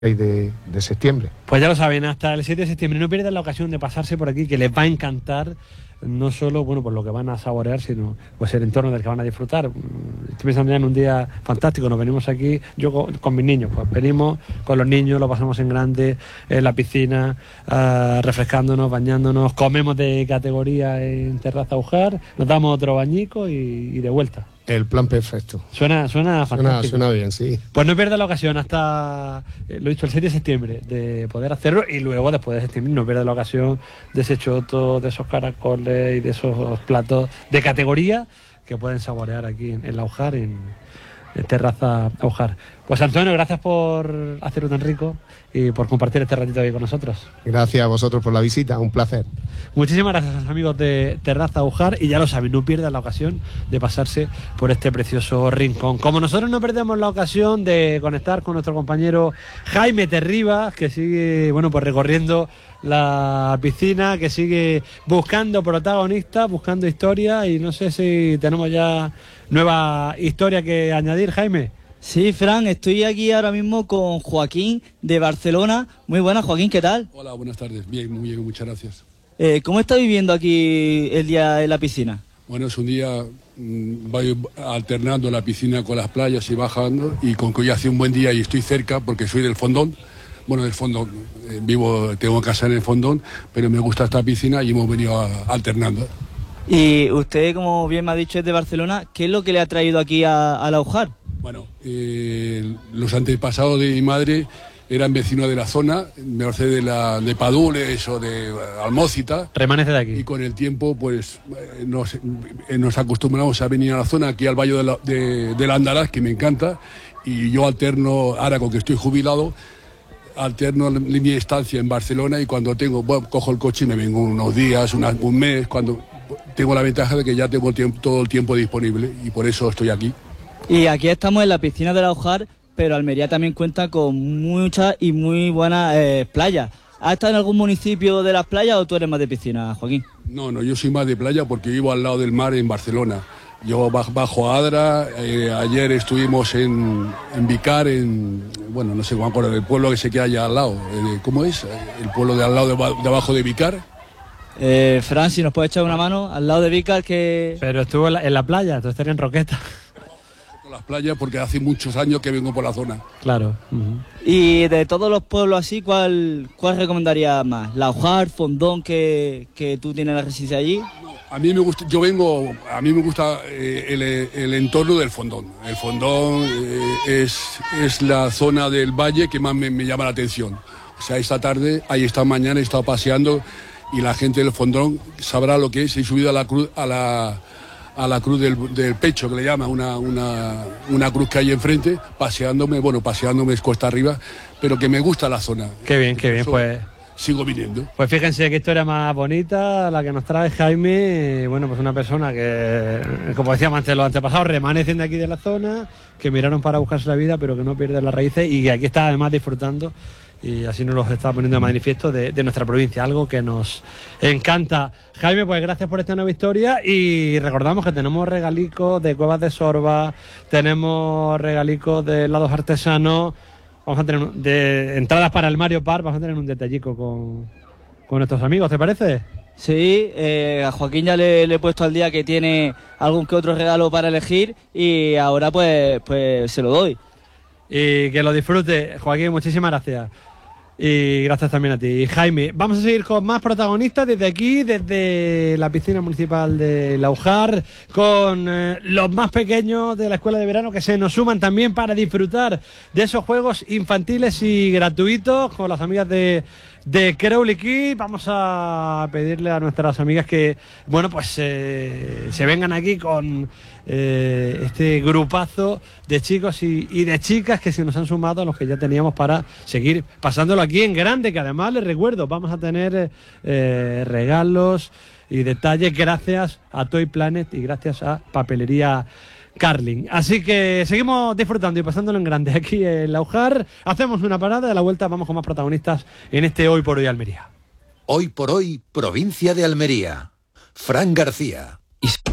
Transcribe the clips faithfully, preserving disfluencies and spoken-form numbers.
De, de septiembre. Pues ya lo saben, hasta el siete de septiembre no pierdan la ocasión de pasarse por aquí, que les va a encantar, no solo bueno por lo que van a saborear, sino pues el entorno del que van a disfrutar. Estoy pensando ya en un día fantástico. Nos venimos aquí, yo con, con mis niños, pues venimos con los niños, lo pasamos en grande, en la piscina, uh, refrescándonos, bañándonos, comemos de categoría en Terraza Aujar, nos damos otro bañico y, y de vuelta. El plan perfecto. Suena, suena fantástico. Suena, suena bien, sí. Pues no pierda la ocasión hasta, eh, lo he dicho, el siete de septiembre, de poder hacerlo, y luego después de septiembre no pierda la ocasión de ese choto, de esos caracoles y de esos platos de categoría que pueden saborear aquí en, en la Aujar, en, en Terraza Aujar. Pues Antonio, gracias por hacerlo tan rico y por compartir este ratito aquí con nosotros. Gracias a vosotros por la visita, un placer. Muchísimas gracias, amigos de Terraza Aujar, y ya lo saben, no pierdan la ocasión de pasarse por este precioso rincón. Como nosotros no perdemos la ocasión de conectar con nuestro compañero Jaime Terribas, que sigue, bueno, pues recorriendo la piscina, que sigue buscando protagonistas, buscando historias, y no sé si tenemos ya nueva historia que añadir, Jaime. Sí, Fran, estoy aquí ahora mismo con Joaquín de Barcelona. Muy buenas, Joaquín, ¿qué tal? Hola, buenas tardes. Bien, muy bien, muchas gracias. Eh, ¿Cómo está viviendo aquí el día en la piscina? Bueno, es un día, mmm, voy alternando la piscina con las playas y bajando, y con que hoy hace un buen día y estoy cerca porque soy del Fondón. Bueno, del Fondón, eh, vivo, tengo casa en el Fondón, pero me gusta esta piscina y hemos venido a, alternando. Y usted, como bien me ha dicho, es de Barcelona. ¿Qué es lo que le ha traído aquí a, a la Aujar? Bueno, eh, los antepasados de mi madre eran vecinos de la zona, me sé de, la, de Padules o de Almócita. Remanece de aquí. Y con el tiempo, pues, eh, nos, eh, nos acostumbramos a venir a la zona, aquí al Valle de la, de, de la Andaraz, que me encanta, y yo alterno, ahora con que estoy jubilado, alterno mi estancia en Barcelona, y cuando tengo, bueno, cojo el coche y me vengo unos días, una, un mes, cuando tengo la ventaja de que ya tengo tiempo, todo el tiempo disponible, y por eso estoy aquí. Y aquí estamos en la piscina de la Aujar, pero Almería también cuenta con muchas y muy buenas eh, playas. ¿Has estado en algún municipio de las playas o tú eres más de piscina, Joaquín? No, no, yo soy más de playa porque vivo al lado del mar en Barcelona. Yo bajo a Adra, eh, ayer estuvimos en, en Vicar, en, bueno, no sé cómo me acuerdo, el pueblo que se queda allá al lado. Eh, ¿Cómo es? El pueblo de al lado, de, de abajo de Vicar. Eh, Fran, si nos puedes echar una mano, al lado de Vicar que... Pero estuvo en la, en la playa, tú estarías en Roqueta. Las playas porque hace muchos años que vengo por la zona. Claro. Uh-huh. Y de todos los pueblos así, ¿cuál, cuál recomendarías más? ¿La Aujar, Fondón, que, que tú tienes la residencia allí? No, a mí me gusta, yo vengo, a mí me gusta eh, el, el entorno del Fondón. El Fondón eh, es, es la zona del valle que más me, me llama la atención. O sea, esta tarde, ahí esta mañana he estado paseando y la gente del Fondón sabrá lo que es. He subido a la cruz, a la a la cruz del, del pecho, que le llama, una, una, una cruz que hay enfrente, paseándome, bueno, paseándome es cuesta arriba, pero que me gusta la zona. Qué bien, qué bien, pues... Sigo viniendo. Pues fíjense qué historia más bonita la que nos trae Jaime, bueno, pues una persona que, como decíamos antes, los antepasados remanecen de aquí de la zona, que miraron para buscarse la vida, pero que no pierden las raíces y que aquí está además disfrutando, y así nos lo está poniendo de manifiesto de, de nuestra provincia, algo que nos encanta. Jaime, pues gracias por esta nueva historia, y recordamos que tenemos regalicos de Cuevas de Sorba, tenemos regalicos de helados artesanos, vamos a tener de entradas para el Mario Park, vamos a tener un detallico con, con nuestros amigos, ¿te parece? Sí, eh, a Joaquín ya le, le he puesto al día que tiene algún que otro regalo para elegir, y ahora pues, pues se lo doy. Y que lo disfrute, Joaquín, muchísimas gracias. Y gracias también a ti, Jaime. Vamos a seguir con más protagonistas desde aquí, desde la piscina municipal de La Aujar, con eh, los más pequeños de la escuela de verano que se nos suman también para disfrutar de esos juegos infantiles y gratuitos con las amigas de, de Crowley Kids. Vamos a pedirle a nuestras amigas que, bueno, pues eh, se vengan aquí con eh, este grupazo de chicos y, y de chicas que se nos han sumado a los que ya teníamos para seguir pasándolo aquí en grande, que además les recuerdo, vamos a tener eh, regalos y detalles gracias a Toy Planet y gracias a Papelería Carling. Así que seguimos disfrutando y pasándolo en grande aquí en La Aujar. Hacemos una parada, de la vuelta vamos con más protagonistas en este Hoy por Hoy Almería. Hoy por Hoy, provincia de Almería. Fran García.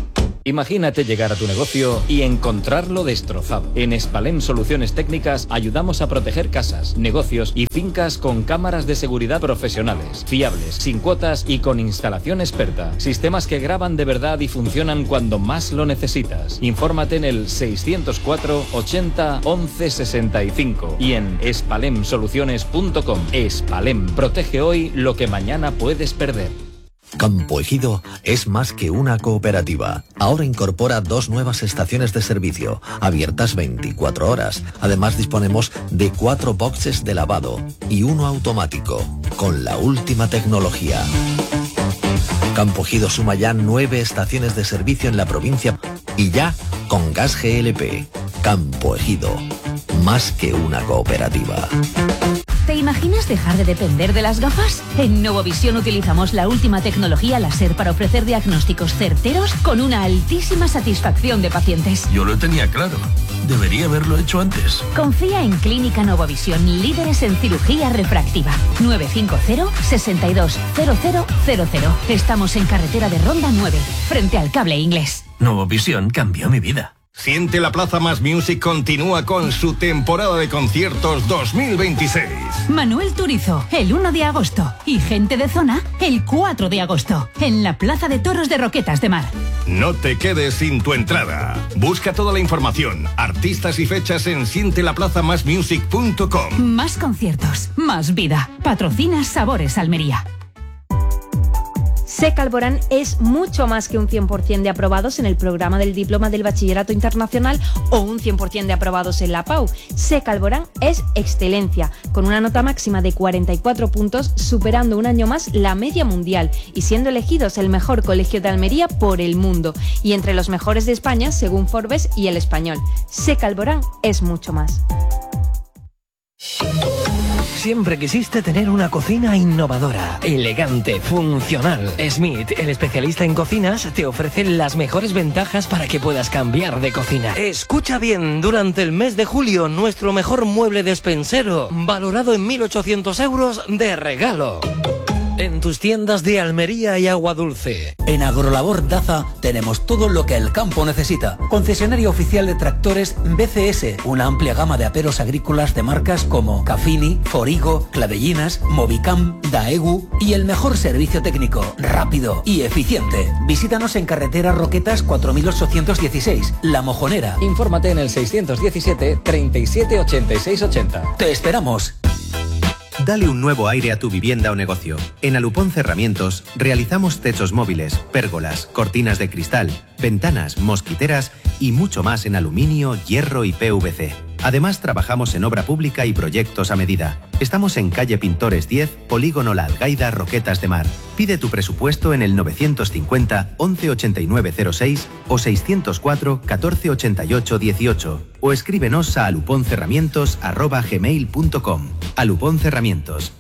Imagínate llegar a tu negocio y encontrarlo destrozado. En Espalem Soluciones Técnicas ayudamos a proteger casas, negocios y fincas con cámaras de seguridad profesionales, fiables, sin cuotas y con instalación experta. Sistemas que graban de verdad y funcionan cuando más lo necesitas. Infórmate en el seiscientos cuatro ochenta once sesenta y cinco y en espalem soluciones punto com. Espalem, protege hoy lo que mañana puedes perder. Campo Ejido es más que una cooperativa. Ahora incorpora dos nuevas estaciones de servicio, abiertas veinticuatro horas. Además disponemos de cuatro boxes de lavado y uno automático, con la última tecnología. Campo Ejido suma ya nueve estaciones de servicio en la provincia y ya con gas G L P. Campo Ejido, más que una cooperativa. ¿Te imaginas dejar de depender de las gafas? En Novovisión utilizamos la última tecnología láser para ofrecer diagnósticos certeros con una altísima satisfacción de pacientes. Yo lo tenía claro. Debería haberlo hecho antes. Confía en Clínica Novovisión, líderes en cirugía refractiva. nueve cinco cero, seis dos, cero cero cero cero. Estamos en carretera de Ronda nueve, frente al Cable Inglés. Novovisión cambió mi vida. Siente la Plaza Más Music continúa con su temporada de conciertos dos mil veintiséis. Manuel Turizo, el uno de agosto. Y Gente de Zona, el cuatro de agosto. En la Plaza de Toros de Roquetas de Mar. No te quedes sin tu entrada. Busca toda la información, artistas y fechas en siente la plaza más music punto com. Más conciertos, más vida. Patrocina Sabores Almería. SEC Alborán es mucho más que un cien por ciento de aprobados en el programa del Diploma del Bachillerato Internacional o un cien por ciento de aprobados en la P A U. SEC Alborán es excelencia, con una nota máxima de cuarenta y cuatro puntos, superando un año más la media mundial y siendo elegidos el mejor colegio de Almería por el mundo y entre los mejores de España según Forbes y El Español. SEC Alborán es mucho más. Siempre quisiste tener una cocina innovadora, elegante, funcional. Smith, el especialista en cocinas, te ofrece las mejores ventajas para que puedas cambiar de cocina. Escucha bien, durante el mes de julio, nuestro mejor mueble despensero, valorado en mil ochocientos euros de regalo. En tus tiendas de Almería y Agua Dulce. En Agrolabor Daza tenemos todo lo que el campo necesita. Concesionario oficial de tractores B C S, una amplia gama de aperos agrícolas de marcas como Cafini, Forigo, Clavellinas, Movicam, Daegu y el mejor servicio técnico, rápido y eficiente. Visítanos en carretera Roquetas cuatro mil ochocientos dieciséis, La Mojonera. Infórmate en el seiscientos diecisiete, treinta y siete, ochenta y seis, ochenta. Te esperamos. Dale un nuevo aire a tu vivienda o negocio. En Alupón Cerramientos realizamos techos móviles, pérgolas, cortinas de cristal, ventanas, mosquiteras y mucho más en aluminio, hierro y P V C. Además, trabajamos en obra pública y proyectos a medida. Estamos en calle Pintores diez, Polígono La Algaida, Roquetas de Mar. Pide tu presupuesto en el novecientos cincuenta, once ochenta y nueve cero seis o seiscientos cuatro, catorce ochenta y ocho dieciocho o escríbenos a aluponcerramientos arroba gmail punto com. Alupón Cerramientos.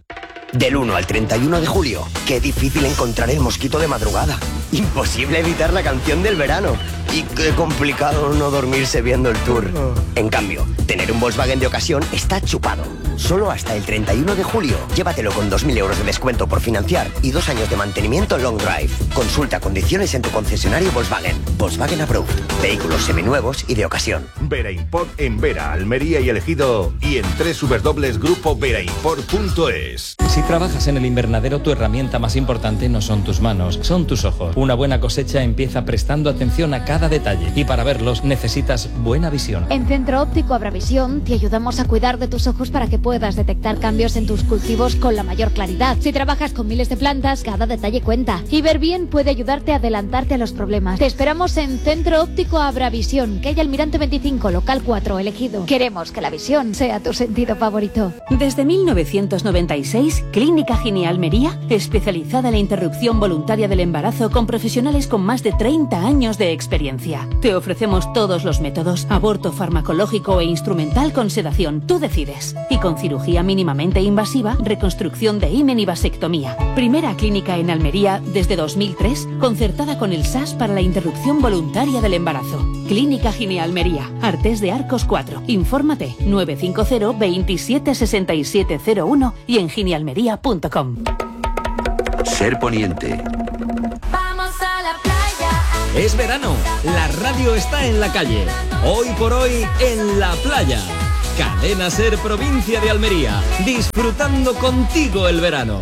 Del uno al treinta y uno de julio, qué difícil encontrar el mosquito de madrugada. Imposible evitar la canción del verano. Y qué complicado no dormirse viendo el tour. En cambio, tener un Volkswagen de ocasión está chupado. Solo hasta el treinta y uno de julio. Llévatelo con dos mil euros de descuento por financiar y dos años de mantenimiento long drive. Consulta condiciones en tu concesionario Volkswagen. Volkswagen Approved. Vehículos seminuevos y de ocasión. Vera Import en Vera, Almería y El Ejido y en doble u doble u doble u punto grupo vera import punto es. Si trabajas en el invernadero, tu herramienta más importante no son tus manos, son tus ojos. Una buena cosecha empieza prestando atención a cada detalle y para verlos necesitas buena visión. En Centro Óptico Abravisión te ayudamos a cuidar de tus ojos para que puedas detectar cambios en tus cultivos con la mayor claridad. Si trabajas con miles de plantas, cada detalle cuenta. Y ver bien puede ayudarte a adelantarte a los problemas. Te esperamos en Centro Óptico Abravisión, calle Almirante veinticinco, local cuatro, El Ejido. Queremos que la visión sea tu sentido favorito. Desde mil novecientos noventa y seis, Clínica Gine Almería, especializada en la interrupción voluntaria del embarazo con profesionales con más de treinta años de experiencia. Te ofrecemos todos los métodos, aborto farmacológico e instrumental con sedación, tú decides. Y con cirugía mínimamente invasiva, reconstrucción de himen y vasectomía. Primera clínica en Almería desde dos mil tres, concertada con el S A S para la interrupción voluntaria del embarazo. Clínica Gine Almería, Artés de Arcos cuatro. Infórmate nueve cinco cero, veintisiete, sesenta y siete cero uno y en ginealmería punto com. Ser Poniente. Vamos a la playa. Es verano, la radio está en la calle. Hoy por hoy, en la playa. Cadena Ser, provincia de Almería, disfrutando contigo el verano.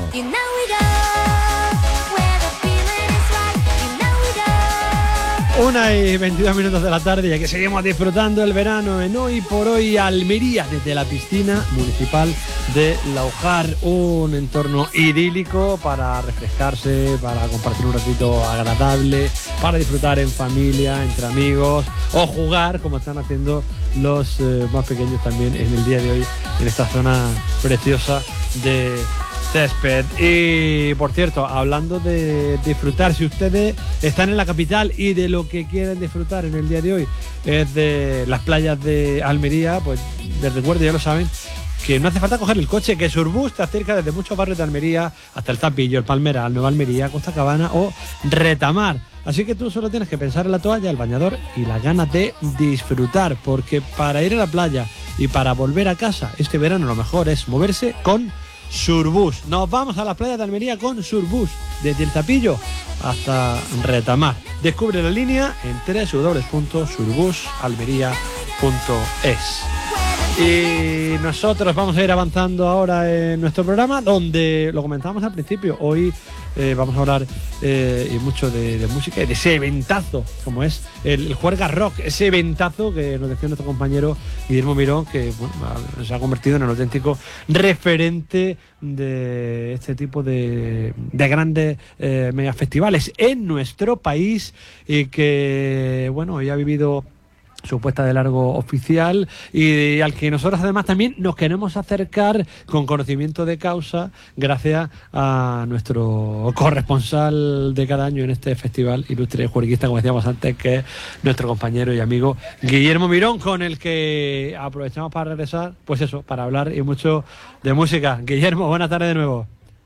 Una y veintidós minutos de la tarde, ya que seguimos disfrutando el verano en Hoy por Hoy Almería, desde la piscina municipal de Laujar, un entorno idílico para refrescarse, para compartir un ratito agradable, para disfrutar en familia, entre amigos, o jugar, como están haciendo los eh, más pequeños también en el día de hoy, en esta zona preciosa de césped. Y por cierto, hablando de disfrutar, si ustedes están en la capital y de lo que quieren disfrutar en el día de hoy es de las playas de Almería, pues les recuerdo, ya lo saben, que no hace falta coger el coche, que Surbus te acerca desde muchos barrios de Almería hasta el Zapillo, el Palmeral, Nueva Almería, Costa Cabana o Retamar. Así que tú solo tienes que pensar en la toalla, el bañador y las ganas de disfrutar, porque para ir a la playa y para volver a casa este verano lo mejor es moverse con Surbus. Nos vamos a la playa de Almería con Surbus, desde el Zapillo hasta Retamar. Descubre la línea en doble u doble u doble u punto surbus almería punto es. Y nosotros vamos a ir avanzando ahora en nuestro programa, donde lo comentábamos al principio. Hoy eh, vamos a hablar eh, y mucho de, de música y de ese eventazo, como es el, el Juergas Rock, ese eventazo que nos decía nuestro compañero Guillermo Mirón, que bueno, se ha convertido en el auténtico referente de este tipo de, de grandes eh, megafestivales en nuestro país, y que bueno, hoy ha vivido su puesta de largo oficial, y al que nosotros además también nos queremos acercar con conocimiento de causa gracias a nuestro corresponsal de cada año en este festival, ilustre juerguista, como decíamos antes, que es nuestro compañero y amigo Guillermo Mirón, con el que aprovechamos para regresar, pues eso, para hablar y mucho de música. Guillermo, buenas tardes de nuevo.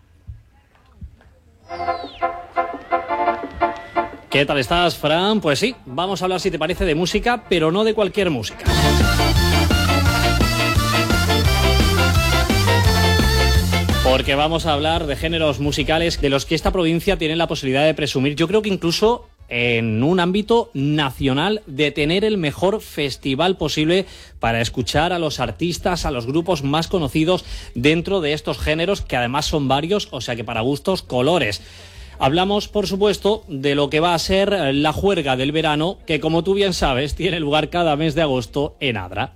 ¿Qué tal estás, Fran? Pues sí, vamos a hablar, si te parece, de música, pero no de cualquier música. Porque vamos a hablar de géneros musicales de los que esta provincia tiene la posibilidad de presumir, yo creo que incluso en un ámbito nacional, de tener el mejor festival posible para escuchar a los artistas, a los grupos más conocidos dentro de estos géneros, que además son varios, o sea que para gustos, colores. Hablamos, por supuesto, de lo que va a ser la juerga del verano, que, como tú bien sabes, tiene lugar cada mes de agosto en Adra.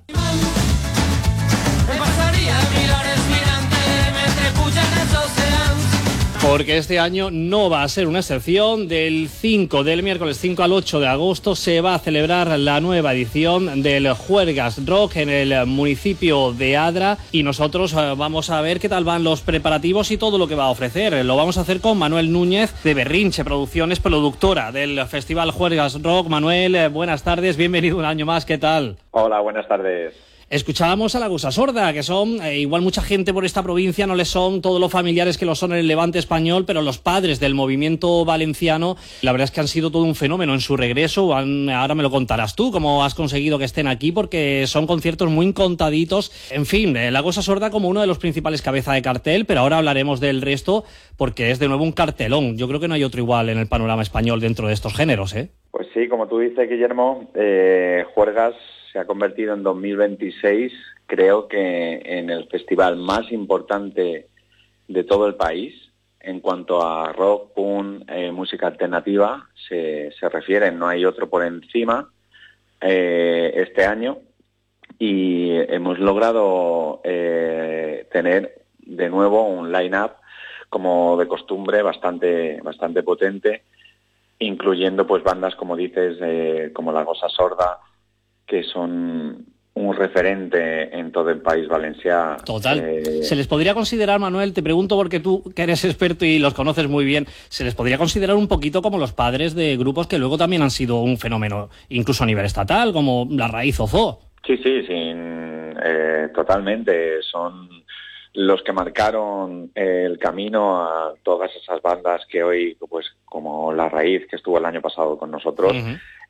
Porque este año no va a ser una excepción. Del cinco, del miércoles cinco al ocho de agosto se va a celebrar la nueva edición del Juergas Rock en el municipio de Adra, y nosotros vamos a ver qué tal van los preparativos y todo lo que va a ofrecer. Lo vamos a hacer con Manuel Núñez de Berrinche Producciones, productora del Festival Juergas Rock. Manuel, buenas tardes, bienvenido un año más, ¿qué tal? Hola, buenas tardes. Escuchábamos a la Gusa Sorda, que son, eh, igual mucha gente por esta provincia no les son todos los familiares que lo son en el Levante español, pero los padres del movimiento valenciano, la verdad es que han sido todo un fenómeno en su regreso. Han, ahora me lo contarás tú, cómo has conseguido que estén aquí, porque son conciertos muy contaditos. En fin, eh, la Gusa Sorda como uno de los principales cabeza de cartel, pero ahora hablaremos del resto, porque es de nuevo un cartelón. Yo creo que no hay otro igual en el panorama español dentro de estos géneros, ¿eh? Pues sí, como tú dices, Guillermo, eh, Juergas se ha convertido en dos mil veintiséis, creo que en el festival más importante de todo el país en cuanto a rock, punk, eh, música alternativa se, se refiere. No hay otro por encima eh, este año, y hemos logrado eh, tener de nuevo un line-up, como de costumbre, bastante, bastante potente, incluyendo pues bandas, como dices, eh, como la Gusa Sorda, que son un referente en todo el país valenciano. Total. Eh... ¿Se les podría considerar, Manuel, te pregunto porque tú que eres experto y los conoces muy bien, se les podría considerar un poquito como los padres de grupos que luego también han sido un fenómeno, incluso a nivel estatal, como La Raíz o Zoo? Sí, sí, sí, eh, totalmente. Son los que marcaron el camino a todas esas bandas que hoy, pues como La Raíz, que estuvo el año pasado con nosotros, uh-huh.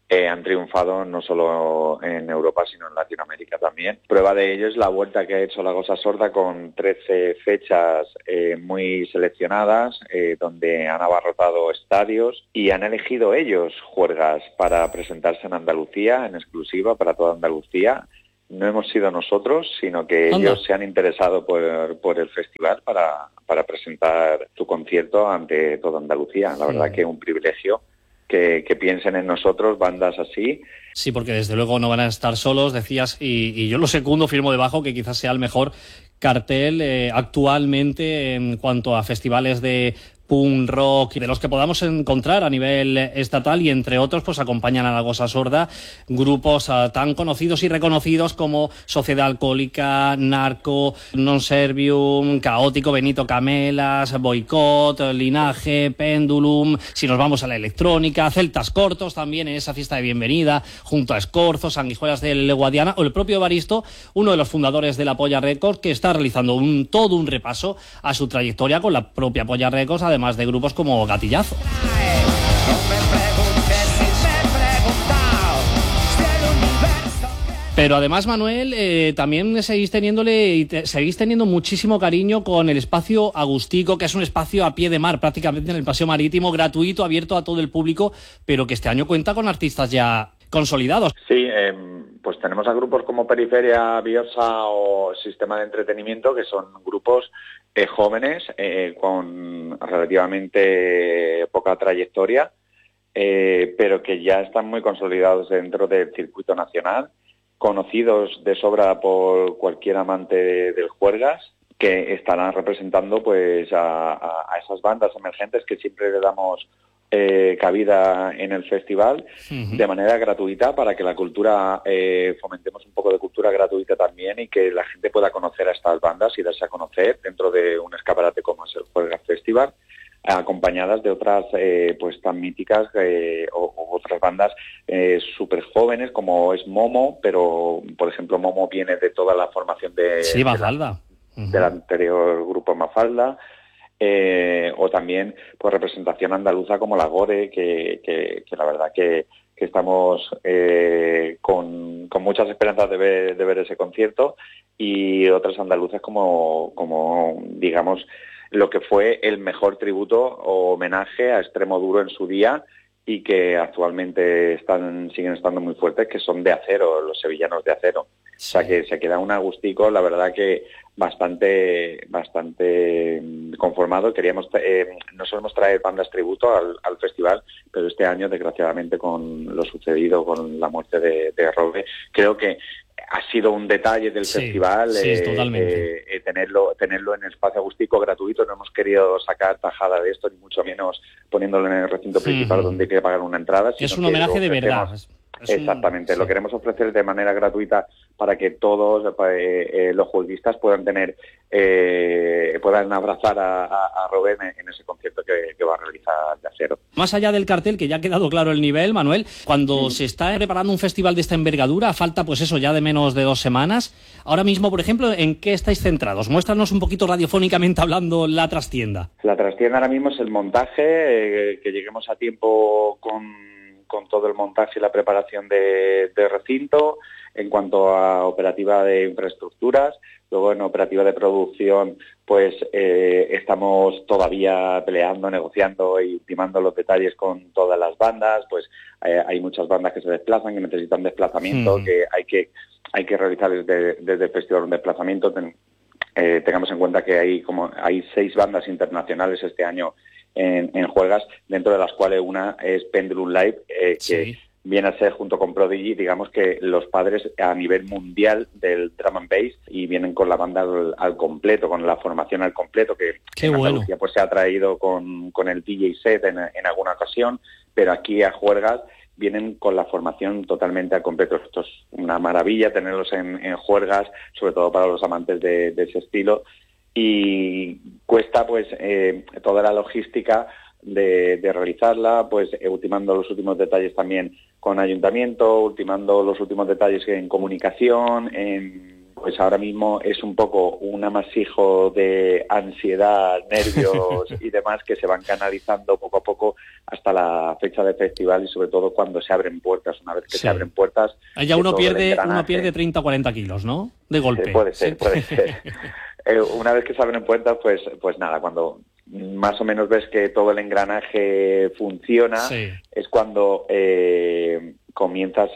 eh, han triunfado no solo en Europa, sino en Latinoamérica también. Prueba de ello es la vuelta que ha hecho La Gosa Sorda con trece fechas eh, muy seleccionadas, eh, donde han abarrotado estadios y han elegido ellos juergas para presentarse en Andalucía, en exclusiva para toda Andalucía. No hemos sido nosotros, sino que Anda. ellos se han interesado por, por el festival para, para presentar su concierto ante toda Andalucía. La verdad que es un privilegio que, que piensen en nosotros bandas así. Sí, porque desde luego no van a estar solos, decías, y, y yo lo secundo, firmo debajo, que quizás sea el mejor cartel eh, actualmente en cuanto a festivales de punk rock y de los que podamos encontrar a nivel estatal, y entre otros pues acompañan a La Gosa Sorda grupos uh, tan conocidos y reconocidos como Sociedad Alcohólica, Narco, Non Servium, Caótico, Benito Camelas, Boicot, Linaje, Pendulum. Si nos vamos a la electrónica, Celtas Cortos también en esa fiesta de bienvenida, junto a Escorzo, Sanguijuelas del Guadiana, o el propio Evaristo, uno de los fundadores de la Polla Records, que está realizando un, todo un repaso a su trayectoria con la propia Polla Records, además de grupos como Gatillazo. Pero además, Manuel, eh, también seguís teniéndole y te, seguís teniendo muchísimo cariño con el espacio Agustico, que es un espacio a pie de mar, prácticamente en el paseo marítimo, gratuito, abierto a todo el público, pero que este año cuenta con artistas ya consolidados. Sí, eh, pues tenemos a grupos como Periferia, Biosa o Sistema de Entretenimiento, que son grupos eh, jóvenes eh, con relativamente poca trayectoria, eh, pero que ya están muy consolidados dentro del circuito nacional, conocidos de sobra por cualquier amante de, del juergas, que estarán representando pues a, a, a esas bandas emergentes que siempre le damos eh, cabida en el festival, uh-huh, de manera gratuita, para que la cultura, eh, fomentemos un poco de cultura gratuita también, y que la gente pueda conocer a estas bandas y darse a conocer dentro de un escaparate como es el Juergas Festival, acompañadas de otras eh, pues tan míticas eh, o, o otras bandas eh, súper jóvenes como es Momo, pero por ejemplo Momo viene de toda la formación de, sí, Mafalda, de la, del anterior grupo Mafalda, eh, o también pues representación andaluza como la Gore, que, que, que la verdad que, que estamos eh, con, con muchas esperanzas de ver, de ver ese concierto, y otras andaluzas como, como digamos lo que fue el mejor tributo o homenaje a Extremoduro en su día, y que actualmente están siguen estando muy fuertes, que son de Acero, los sevillanos de Acero. Sí. O sea que se queda un agustico, la verdad que bastante bastante conformado. Queríamos eh, no solemos traer bandas tributo al, al festival, pero este año, desgraciadamente, con lo sucedido con la muerte de, de Robe, creo que ha sido un detalle del sí, festival sí, eh, totalmente. Eh, tenerlo tenerlo en el espacio agustico gratuito. No hemos querido sacar tajada de esto, ni mucho menos poniéndolo en el recinto principal, sí, donde hay que pagar una entrada. Es un homenaje de verdad. Es Exactamente, un, lo sí. queremos ofrecer de manera gratuita para que todos eh, eh, los jueguistas puedan tener, eh, puedan abrazar a, a, a Robén en ese concierto que, que va a realizar de Acero. Más allá del cartel, que ya ha quedado claro el nivel, Manuel, cuando mm. se está preparando un festival de esta envergadura, falta pues eso ya de menos de dos semanas. Ahora mismo, por ejemplo, ¿en qué estáis centrados? Muéstranos un poquito radiofónicamente hablando la trastienda. La trastienda ahora mismo es el montaje, eh, que lleguemos a tiempo con... con todo el montaje y la preparación de, de recinto. En cuanto a operativa de infraestructuras, luego en operativa de producción, pues eh, estamos todavía peleando, negociando y ultimando los detalles con todas las bandas. Pues eh, hay muchas bandas que se desplazan, que necesitan desplazamiento, mm. que hay que hay que realizar desde, desde el festival un desplazamiento. Ten, eh, tengamos en cuenta que hay como hay seis bandas internacionales este año En, en Juergas, dentro de las cuales una es Pendulum Live, eh, sí. que viene a ser, junto con Prodigy, digamos que los padres a nivel mundial del drum and bass, y vienen con la banda al, al completo, con la formación al completo, que Qué en bueno. Andalucía pues se ha traído con, con el D J set en, en alguna ocasión, pero aquí a Juergas vienen con la formación totalmente al completo. Esto es una maravilla tenerlos en, en Juergas, sobre todo para los amantes de, de ese estilo. Y cuesta pues eh, toda la logística de, de realizarla, pues eh, ultimando los últimos detalles también con ayuntamiento, ultimando los últimos detalles en comunicación, en, pues ahora mismo es un poco un amasijo de ansiedad, nervios y demás que se van canalizando poco a poco hasta la fecha del festival y sobre todo cuando se abren puertas. Una vez que Sí. se abren puertas... Ahí ya que uno todo el pierde, uno engranaje- pierde treinta o cuarenta kilos, ¿no? De golpe. Eh, puede ser, Sí. puede ser. Eh, una vez que se abren puertas, pues, pues nada, cuando más o menos ves que todo el engranaje funciona, Sí. es cuando eh, comienzas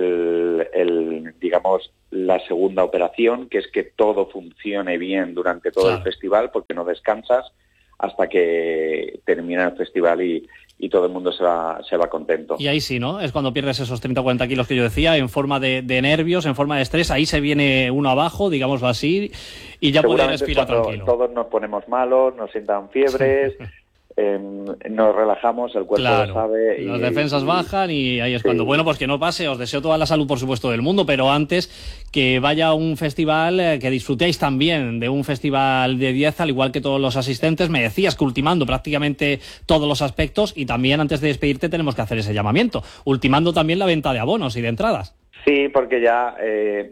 el, el, digamos, la segunda operación, que es que todo funcione bien durante todo Claro. el festival, porque no descansas hasta que termina el festival y, y todo el mundo se va, se va contento. Y ahí sí, ¿no? Es cuando pierdes esos treinta o cuarenta kilos que yo decía, en forma de, de nervios, en forma de estrés, ahí se viene uno abajo, digámoslo así, y ya puede Seguramente es respirar cuando tranquilo. todos nos ponemos malos, nos sientan fiebres, eh, nos relajamos, el cuerpo Claro, lo sabe. las y- defensas y- bajan y ahí es Sí. cuando, bueno, pues que no pase, os deseo toda la salud, por supuesto, del mundo, pero antes que vaya a un festival, eh, que disfrutéis también de un festival de diez, al igual que todos los asistentes. Me decías que ultimando prácticamente todos los aspectos y también antes de despedirte tenemos que hacer ese llamamiento, ultimando también la venta de abonos y de entradas. Sí, porque ya eh,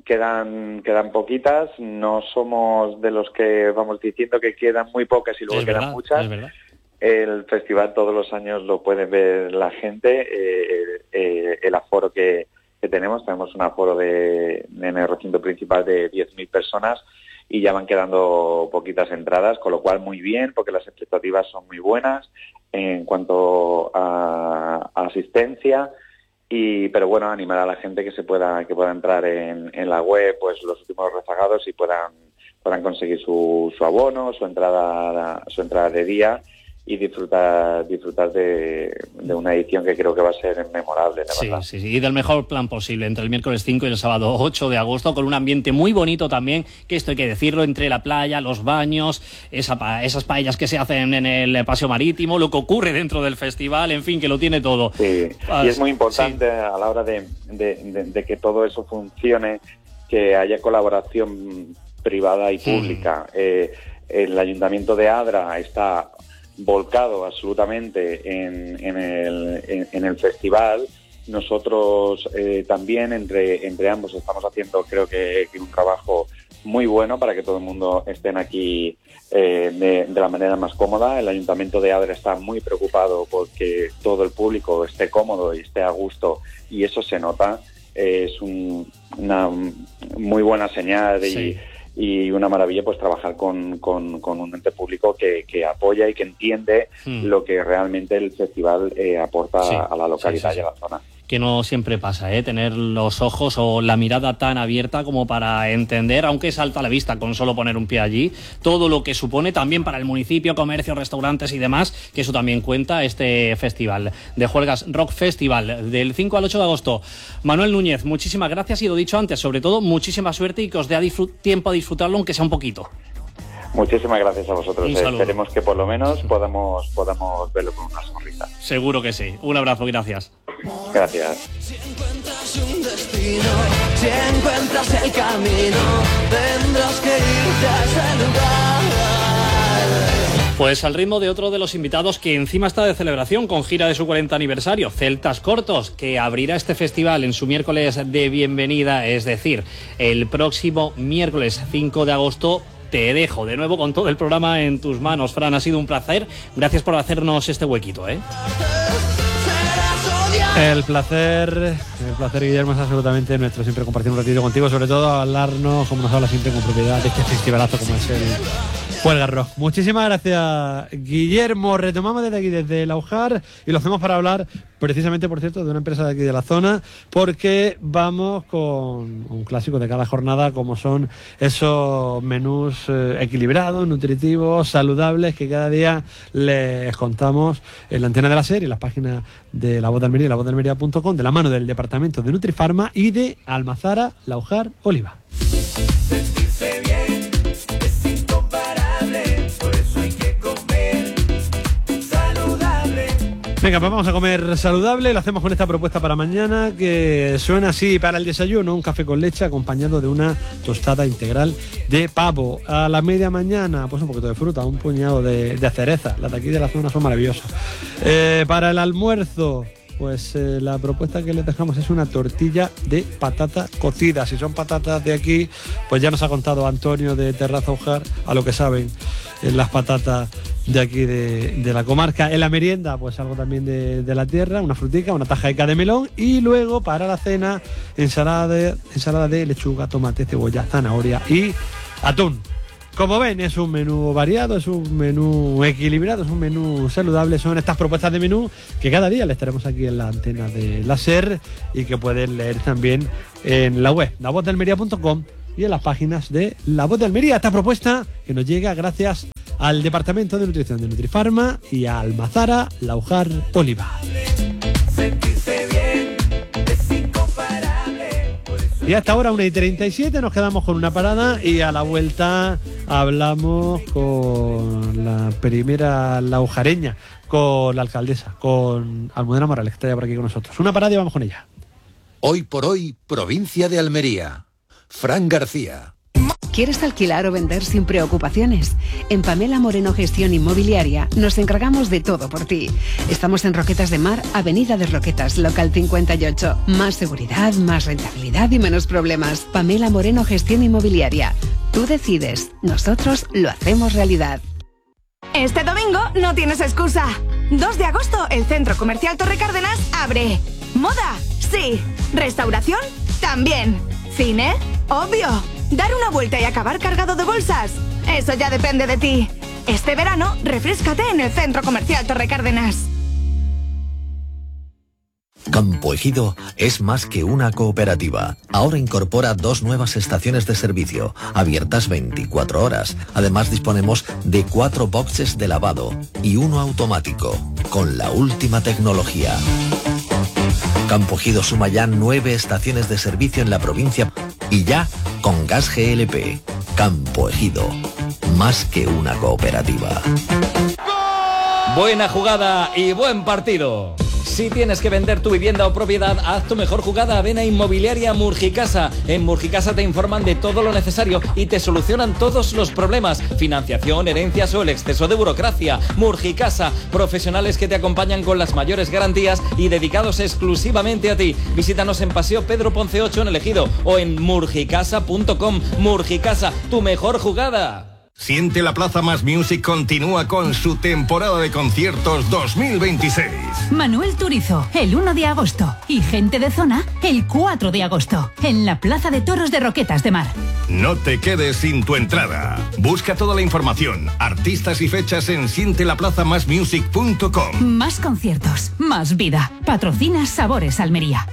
quedan quedan poquitas, no somos de los que vamos diciendo que quedan muy pocas y luego Es quedan verdad, muchas. es verdad. El festival todos los años lo puede ver la gente, eh, eh, el aforo que, que tenemos, tenemos un aforo de, en el recinto principal de diez mil personas y ya van quedando poquitas entradas, con lo cual muy bien, porque las expectativas son muy buenas en cuanto a, a asistencia. Y, pero bueno, animar a la gente que se pueda que pueda entrar en, en la web, pues los últimos rezagados y puedan puedan conseguir su, su abono, su entrada su entrada de día y disfrutar disfrutar de, de una edición que creo que va a ser memorable, la Sí, verdad. sí, sí, y del mejor plan posible, entre el miércoles cinco y el sábado ocho de agosto, con un ambiente muy bonito también, que esto hay que decirlo, entre la playa, los baños, esa pa- esas paellas que se hacen en el paseo marítimo, lo que ocurre dentro del festival, en fin, que lo tiene todo. Sí, Ah, y es muy importante a la hora de, de- de- de que todo eso funcione, que haya colaboración privada y pública. Eh, el Ayuntamiento de Adra está volcado absolutamente en, en, el, en, en el festival. Nosotros eh, también entre, entre ambos estamos haciendo creo que, que un trabajo muy bueno para que todo el mundo estén aquí eh, de, de la manera más cómoda. El Ayuntamiento de Adra está muy preocupado porque todo el público esté cómodo y esté a gusto y eso se nota. Eh, es un- una muy buena señal y, Sí. y una maravilla pues trabajar con, con, con un ente público que, que apoya y que entiende Hmm. lo que realmente el festival eh, aporta Sí, a la localidad sí, sí, y a sí. la zona. Que no siempre pasa, ¿eh? Tener los ojos o la mirada tan abierta como para entender, aunque salta a la vista con solo poner un pie allí, todo lo que supone también para el municipio, comercios, restaurantes y demás, que eso también cuenta este festival de Juergas Rock Festival del cinco al ocho de agosto. Manuel Núñez, muchísimas gracias y lo dicho antes, sobre todo muchísima suerte y que os dé a disfrut- tiempo a disfrutarlo aunque sea un poquito. Muchísimas gracias a vosotros. Un Eh, saludo. Esperemos que por lo menos podamos, podamos verlo con una sonrisa. Seguro que sí. Un abrazo, gracias. Gracias. Un destino, si encuentras el camino, tendrás que irte a ese lugar. Pues al ritmo de otro de los invitados que encima está de celebración con gira de su cuarenta aniversario, Celtas Cortos, que abrirá este festival en su miércoles de bienvenida, es decir, el próximo miércoles cinco de agosto. Te dejo de nuevo con todo el programa en tus manos, Fran. Ha sido un placer. Gracias por hacernos este huequito, ¿eh? El placer, el placer, Guillermo, es absolutamente nuestro. Siempre compartir un ratito contigo, sobre todo hablarnos, como nos habla siempre con propiedad, de este festivalazo como es el Juergas Rock. Muchísimas gracias, Guillermo. Retomamos desde aquí, desde el Aujar, y lo hacemos para hablar precisamente, por cierto, de una empresa de aquí de la zona, porque vamos con un clásico de cada jornada, como son esos menús eh, equilibrados, nutritivos, saludables, que cada día les contamos en la antena de la serie, en las páginas de La Voz de Almería, la voz de almería punto com, de la mano del departamento de Nutrifarma y de Almazara, Laujar, Oliva. Venga, pues vamos a comer saludable. Lo hacemos con esta propuesta para mañana, que suena así: para el desayuno, un café con leche acompañado de una tostada integral de pavo. A la media mañana, pues un poquito de fruta, un puñado de, de cereza. Las de aquí de la zona son maravillosas. Eh, para el almuerzo, pues eh, la propuesta que les dejamos es una tortilla de patata cocida. Si son patatas de aquí, pues ya nos ha contado Antonio de Terraza Aujar a lo que saben en las patatas de aquí de, de la comarca. En la merienda, pues algo también de, de la tierra, una frutica, una tajaica de melón, y luego para la cena ensalada de, ensalada de lechuga, tomate, cebolla, zanahoria y atún. Como ven, es un menú variado, es un menú equilibrado, es un menú saludable. Son estas propuestas de menú que cada día les traemos aquí en la antena de la SER y que pueden leer también en la web, la voz de almería punto com, y en las páginas de La Voz de Almería. Esta propuesta que nos llega gracias al Departamento de Nutrición de Nutrifarma y a Almazara Laujar Oliva. Y hasta ahora, una y treinta y siete, nos quedamos con una parada y a la vuelta hablamos con la primera laujareña, con la alcaldesa, con Almudena Morales, que está ya por aquí con nosotros. Una parada y vamos con ella. Hoy por hoy, provincia de Almería. Fran García. ¿Quieres alquilar o vender sin preocupaciones? En Pamela Moreno Gestión Inmobiliaria nos encargamos de todo por ti. Estamos en Roquetas de Mar, Avenida de Roquetas, local cincuenta y ocho. Más seguridad, más rentabilidad y menos problemas. Pamela Moreno Gestión Inmobiliaria. Tú decides, nosotros lo hacemos realidad. Este domingo no tienes excusa. dos de agosto, el Centro Comercial Torre Cárdenas abre. ¿Moda? Sí. ¿Restauración? También. ¿Cine? Obvio. ¿Dar una vuelta y acabar cargado de bolsas? Eso ya depende de ti. Este verano, refréscate en el Centro Comercial Torre Cárdenas. Campo Ejido es más que una cooperativa. Ahora incorpora dos nuevas estaciones de servicio, abiertas veinticuatro horas. Además disponemos de cuatro boxes de lavado y uno automático, con la última tecnología. Campo Ejido suma ya nueve estaciones de servicio en la provincia y ya con gas G L P. Campo Ejido, más que una cooperativa. Buena jugada y buen partido. Si tienes que vender tu vivienda o propiedad, haz tu mejor jugada. Ven a Inmobiliaria Murgicasa. En Murgicasa te informan de todo lo necesario y te solucionan todos los problemas. Financiación, herencias o el exceso de burocracia. Murgicasa, profesionales que te acompañan con las mayores garantías y dedicados exclusivamente a ti. Visítanos en Paseo Pedro Ponce ocho en El Ejido o en murgicasa punto com. Murgicasa, tu mejor jugada. Siente la Plaza Más Music continúa con su temporada de conciertos dos mil veintiséis. Manuel Turizo, el uno de agosto. Y Gente de Zona, el cuatro de agosto. En la Plaza de Toros de Roquetas de Mar. No te quedes sin tu entrada. Busca toda la información, artistas y fechas en siente la plaza más music punto com. Más conciertos, más vida. Patrocina Sabores Almería.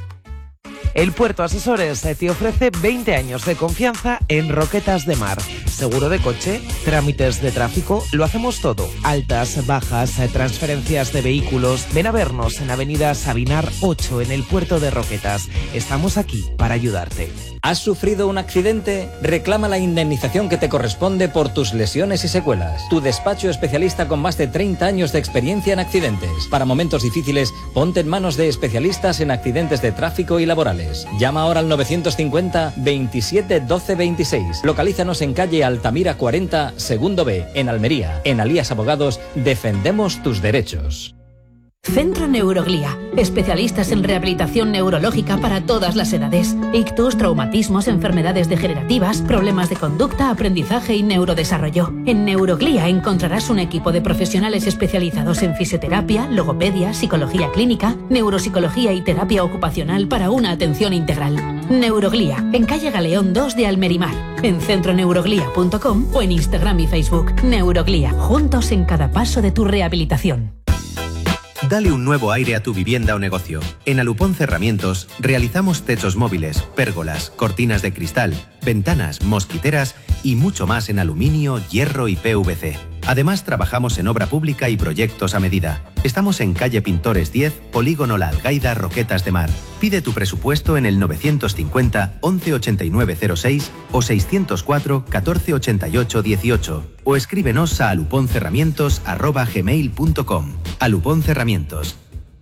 El Puerto Asesores te ofrece veinte años de confianza en Roquetas de Mar. Seguro de coche, trámites de tráfico, lo hacemos todo. Altas, bajas, transferencias de vehículos. Ven a vernos en Avenida Sabinar ocho en el Puerto de Roquetas. Estamos aquí para ayudarte. ¿Has sufrido un accidente? Reclama la indemnización que te corresponde por tus lesiones y secuelas. Tu despacho especialista con más de treinta años de experiencia en accidentes. Para momentos difíciles, ponte en manos de especialistas en accidentes de tráfico y laborales. Llama ahora al novecientos cincuenta veintisiete doce veintiséis. Localízanos en calle Altamira cuarenta, segundo B, en Almería. En Alías Abogados, defendemos tus derechos. Centro Neuroglía. Especialistas en rehabilitación neurológica para todas las edades. Ictus, traumatismos, enfermedades degenerativas, problemas de conducta, aprendizaje y neurodesarrollo. En Neuroglía encontrarás un equipo de profesionales especializados en fisioterapia, logopedia, psicología clínica, neuropsicología y terapia ocupacional para una atención integral. Neuroglía, en calle Galeón dos de Almerimar. En centro neuroglía punto com o en Instagram y Facebook. Neuroglía, juntos en cada paso de tu rehabilitación. Dale un nuevo aire a tu vivienda o negocio. En Alupón Cerramientos realizamos techos móviles, pérgolas, cortinas de cristal, ventanas, mosquiteras y mucho más en aluminio, hierro y P V C. Además trabajamos en obra pública y proyectos a medida. Estamos en calle Pintores diez, Polígono La Algaida, Roquetas de Mar. Pide tu presupuesto en el novecientos cincuenta once ochenta y nueve cero seis o seiscientos cuatro catorce ochenta y ocho dieciocho o escríbenos a aluponcerramientos arroba gmail punto com. Alupón Cerramientos.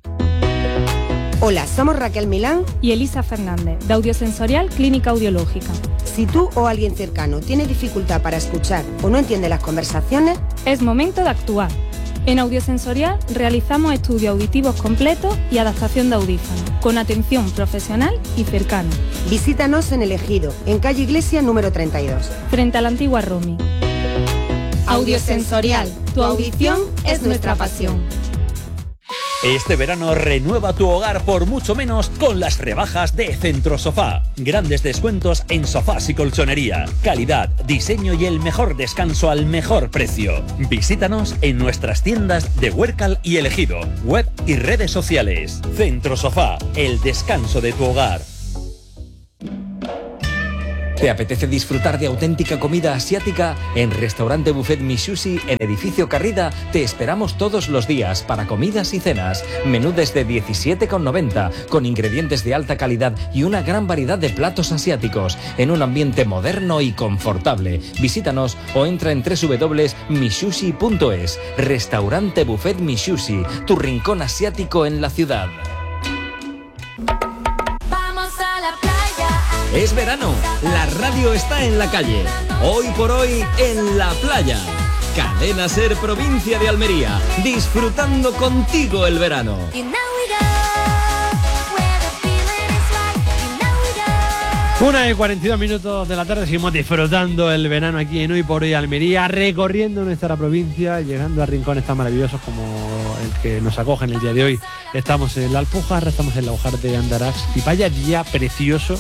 Hola, somos Raquel Milán y Elisa Fernández, de Audiosensorial Clínica Audiológica. Si tú o alguien cercano tiene dificultad para escuchar o no entiende las conversaciones, es momento de actuar. En Audiosensorial realizamos estudios auditivos completos y adaptación de audífonos, con atención profesional y cercana. Visítanos en El Ejido, en calle Iglesia número treinta y dos. Frente a la antigua Romi. Audiosensorial, tu audición es nuestra pasión. Este verano renueva tu hogar por mucho menos con las rebajas de Centro Sofá. Grandes descuentos en sofás y colchonería. Calidad, diseño y el mejor descanso al mejor precio. Visítanos en nuestras tiendas de Huércal y El Ejido, web y redes sociales. Centro Sofá, el descanso de tu hogar. ¿Te apetece disfrutar de auténtica comida asiática? En Restaurante Buffet Mi Sushi, en Edificio Carrida, te esperamos todos los días para comidas y cenas. Menú desde diecisiete con noventa, con ingredientes de alta calidad y una gran variedad de platos asiáticos, en un ambiente moderno y confortable. Visítanos o entra en doble u doble u doble u punto mi sushi punto es. Restaurante Buffet Mi Sushi, tu rincón asiático en la ciudad. Es verano, la radio está en la calle. Hoy por hoy en la playa. Cadena Ser Provincia de Almería, disfrutando contigo el verano. Una y cuarenta y dos minutos de la tarde, seguimos disfrutando el verano aquí en Hoy por Hoy Almería, recorriendo nuestra provincia, llegando a rincones tan maravillosos como el que nos acoge en el día de hoy. Estamos en la Alpujarra, estamos en la Laujar de Andarax y vaya día precioso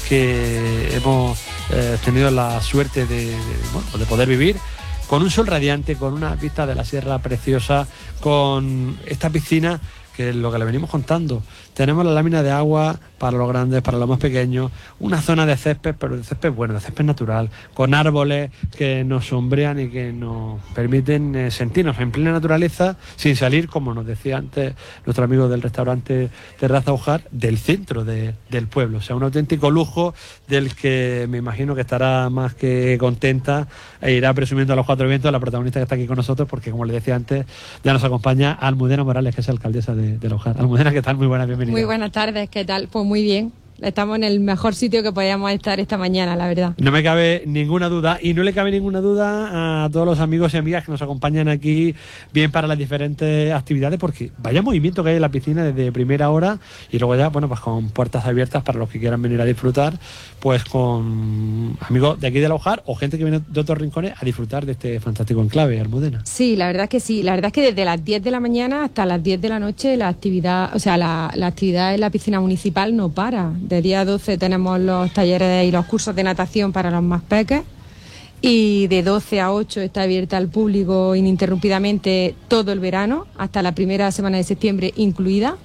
que hemos eh, tenido la suerte de, de, bueno, de poder vivir, con un sol radiante, con una vista de la sierra preciosa, con esta piscina que es lo que le venimos contando. Tenemos la lámina de agua para los grandes, para los más pequeños, una zona de césped, pero de césped bueno, de césped natural, con árboles que nos sombrean y que nos permiten eh, sentirnos en plena naturaleza, sin salir, como nos decía antes nuestro amigo del restaurante Terraza Ujar, del centro de, del pueblo. O sea, un auténtico lujo del que me imagino que estará más que contenta e irá presumiendo a los cuatro vientos la protagonista que está aquí con nosotros, porque como le decía antes, ya nos acompaña Almudena Morales, que es alcaldesa de, de La Ujar. Almudena, ¿qué tal? Muy buena, bienvenida. Muy buenas tardes, ¿qué tal? Pues muy bien. Estamos en el mejor sitio que podíamos estar esta mañana, la verdad. No me cabe ninguna duda, y no le cabe ninguna duda a todos los amigos y amigas que nos acompañan aquí, bien para las diferentes actividades, porque vaya movimiento que hay en la piscina desde primera hora, y luego ya, bueno, pues con puertas abiertas para los que quieran venir a disfrutar, pues con amigos de aquí de La Ujar o gente que viene de otros rincones a disfrutar de este fantástico enclave, Almudena. Sí, la verdad es que sí. La verdad es que desde las diez de la mañana hasta las diez de la noche la actividad, o sea, la, la actividad en la piscina municipal no para. De día doce tenemos los talleres y los cursos de natación para los más peques, y de doce a ocho está abierta al público ininterrumpidamente todo el verano, hasta la primera semana de septiembre incluida.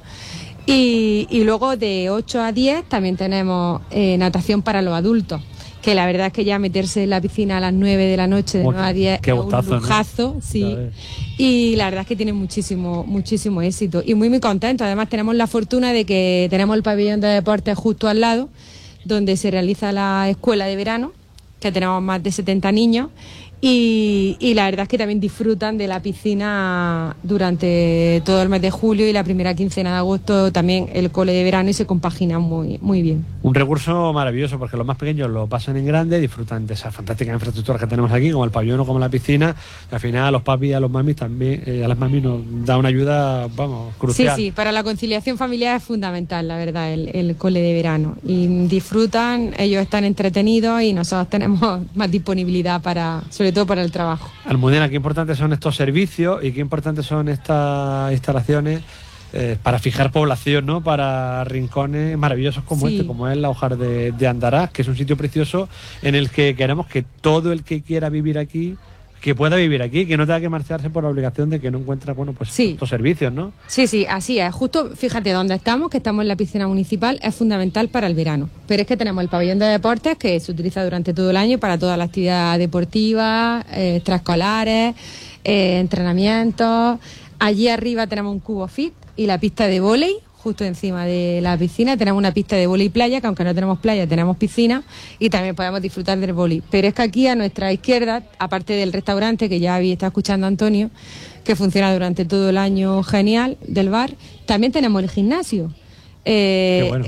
Y, y luego de ocho a diez también tenemos eh, natación para los adultos, que la verdad es que ya meterse en la piscina a las nueve de la noche de nueve a diez es un lujazo, ¿no? Sí. Y la verdad es que tiene muchísimo, muchísimo éxito y muy muy contento. Además tenemos la fortuna de que tenemos el pabellón de deportes justo al lado, donde se realiza la escuela de verano, que tenemos más de setenta niños. Y, y la verdad es que también disfrutan de la piscina durante todo el mes de julio y la primera quincena de agosto también el cole de verano, y se compagina muy, muy bien. Un recurso maravilloso, porque los más pequeños lo pasan en grande, disfrutan de esa fantástica infraestructura que tenemos aquí, como el pabellón o como la piscina, y al final a los papis y a los mamis también, eh, a las mamis nos da una ayuda, vamos, crucial. Sí, sí, para la conciliación familiar es fundamental, la verdad, el, el cole de verano. Y disfrutan, ellos están entretenidos y nosotros tenemos más disponibilidad para, sobre todo para el trabajo. Almudena, qué importantes son estos servicios y qué importantes son estas instalaciones eh, para fijar población, ¿no? Para rincones maravillosos como sí. este, como es la Ujar de, de Andarax, que es un sitio precioso en el que queremos que todo el que quiera vivir aquí, que pueda vivir aquí, que no tenga que marcharse por la obligación de que no encuentra, bueno, pues sí. estos servicios, ¿no? Sí, sí, así es. Justo, fíjate, donde estamos, que estamos en la piscina municipal, es fundamental para el verano. Pero es que tenemos el pabellón de deportes, que se utiliza durante todo el año para toda la actividad deportiva, eh, extraescolares, eh, entrenamientos. Allí arriba tenemos un cubo fit y la pista de vóley. Justo encima de la piscina tenemos una pista de vóley playa, que aunque no tenemos playa, tenemos piscina, y también podemos disfrutar del vóley. Pero es que aquí a nuestra izquierda, aparte del restaurante, que ya había estado escuchando Antonio, que funciona durante todo el año genial, del bar, también tenemos el gimnasio, eh, bueno. que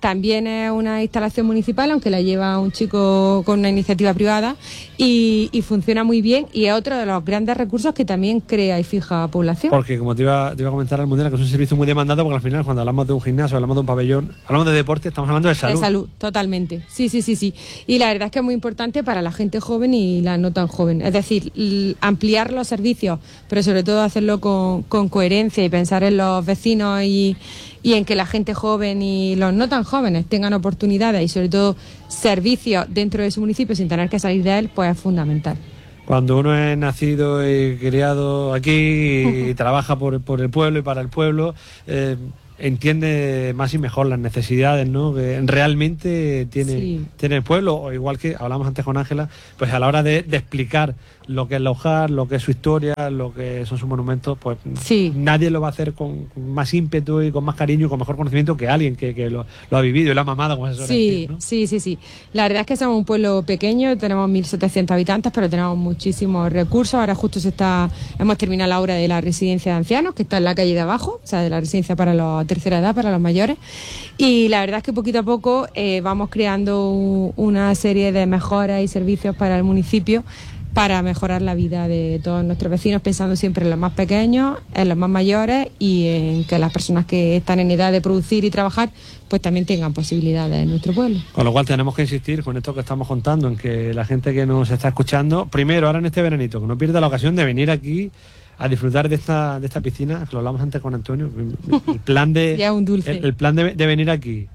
también es una instalación municipal, aunque la lleva un chico con una iniciativa privada, y, y funciona muy bien, y es otro de los grandes recursos que también crea y fija población. Porque como te iba, te iba a comentar, Almudena, que es un servicio muy demandado, porque al final cuando hablamos de un gimnasio, hablamos de un pabellón, hablamos de deporte, estamos hablando de salud. De salud, totalmente. Sí, sí, sí, sí. Y la verdad es que es muy importante para la gente joven y la no tan joven. Es decir, l- ampliar los servicios, pero sobre todo hacerlo con, con coherencia y pensar en los vecinos y, y en que la gente joven y los no tan jóvenes tengan oportunidades y sobre todo servicios dentro de su municipio sin tener que salir de él, pues es fundamental. Cuando uno es nacido y criado aquí y trabaja por, por el pueblo y para el pueblo, eh, entiende más y mejor las necesidades, ¿no?, que realmente tiene, Sí. tiene el pueblo, o igual que hablamos antes con Ángela, pues a la hora de, de explicar lo que es Laujar, lo que es su historia, lo que son sus monumentos, pues Sí. nadie lo va a hacer con, con más ímpetu y con más cariño y con mejor conocimiento que alguien que, que lo, lo ha vivido y lo ha mamado, como se suele Sí, decir, ¿no? sí, sí, sí. La verdad es que somos un pueblo pequeño, tenemos mil setecientos habitantes, pero tenemos muchísimos recursos. Ahora justo se está, hemos terminado la obra de la residencia de ancianos, que está en la calle de abajo, o sea, de la residencia para la tercera edad, para los mayores. Y la verdad es que poquito a poco eh, vamos creando u- una serie de mejoras y servicios para el municipio para mejorar la vida de todos nuestros vecinos, pensando siempre en los más pequeños, en los más mayores y en que las personas que están en edad de producir y trabajar pues también tengan posibilidades en nuestro pueblo. Con lo cual tenemos que insistir con esto que estamos contando, en que la gente que nos está escuchando, primero, ahora en este veranito, que no pierda la ocasión de venir aquí a disfrutar de esta de esta piscina, que lo hablamos antes con Antonio, el plan de Ya un dulce. el, el plan de, de venir aquí